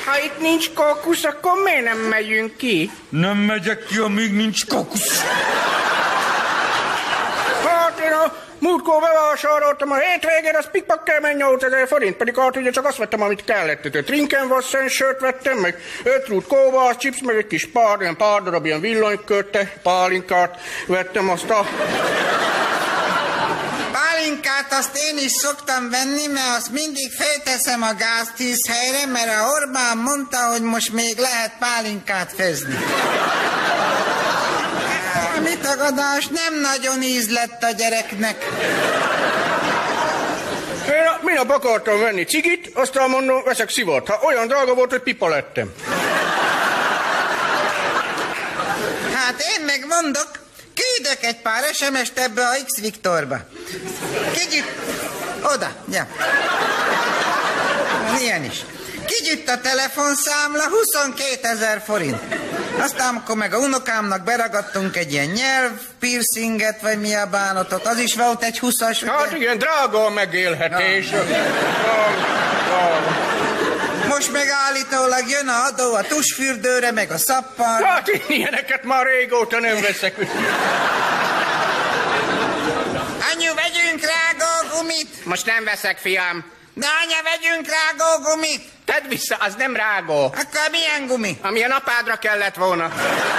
Ha itt nincs kókusz, akkor miért nem megyünk ki? Nem megyek ki, amíg nincs kókusz. Hát én a múltkor bevásároltam a hétvégén, az pikpakkelmen 8000 forint, pedig hát ugye csak azt vettem, amit kellett. Trinkenvassen sört vettem, meg 5 rút kóbás, chips, meg egy kis pár darab ilyen villanykörte, pálinkát vettem, azt a... Pálinkát azt én is szoktam venni, mert azt mindig felteszem a gáztűzhelyre, mert a Orbán mondta, hogy most még lehet pálinkát főzni. Mi tagadás, nem nagyon íz lett a gyereknek. Én minap akartam venni cigit, aztán mondom, veszek szivart. Ha olyan drága volt, hogy pipa lettem. Hát én meg mondok, küldök egy pár SMS-t ebbe a X-Viktorba. Kigyütt, oda, ja. Ilyen is. Kigyütt a telefonszámla, 22 000 forint. Aztán, amikor meg a unokámnak beragadtunk egy ilyen nyelvpiercinget, vagy mi a bánatot, az is volt egy 20-as. Hát igen, drága a megélhetés. Most meg állítólag jön a adó a tusfürdőre, meg a szappal. Hát én ilyeneket már régóta nem veszek. Anyu, vegyünk rágógumit. Most nem veszek, fiam. De anya, vegyünk rágógumit. Tedd vissza, az nem rágó. Akkor milyen gumi? Ami a napádra kellett volna.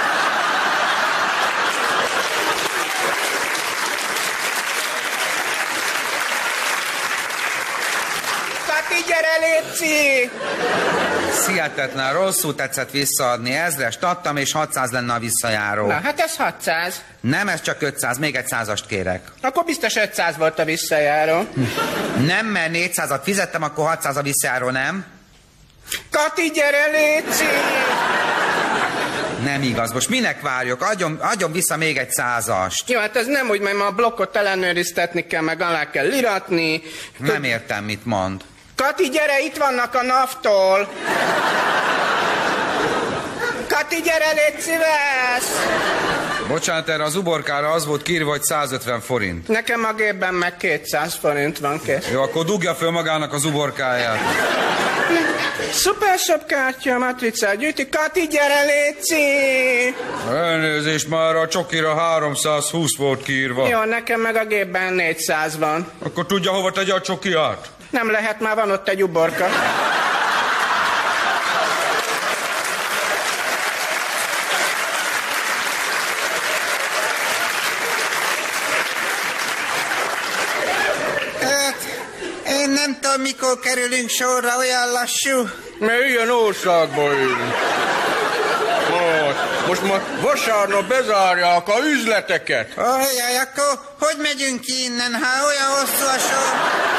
Kati, gyere, létszi! Hihetetlen, rosszul tetszett visszaadni. 1000-est adtam, és 600 lenne a visszajáró. Na, hát ez 600. Nem, ez csak 500, még egy 100-ast kérek. Akkor biztos 500 volt a visszajáró. Nem, mert 400-at fizettem, akkor 600 a visszajáró, nem? Kati, gyere, létszi! Nem igaz, most minek várjuk? Adjon vissza még egy 100-ast. Jó, hát ez nem úgy, mert ma a blokkot ellenőriztetni kell, meg alá kell iratni. Nem értem, mit mond. Kati, gyere, itt vannak a NAV-tól. Kati, gyere, légy szíves! Bocsánat, erre az uborkára az volt kiírva, hogy 150 forint. Nekem a gépben meg 200 forint van, kész. Jó, akkor dugja föl magának az uborkáját. Supershop kártya, matricát gyűjti. Kati, gyere, léci! Elnézést, már a csokira 320 volt kiírva. Jó, nekem meg a gépben 400 van. Akkor tudja, hova tegye a csokiját? Nem lehet, már van ott egy uborka. Én nem tudom, mikor kerülünk sorra, olyan lassú. Mert ilyen országban élünk. Most már vasárnap bezárják a üzleteket. Ajaj, akkor hogy megyünk ki innen, ha olyan hosszú a sor?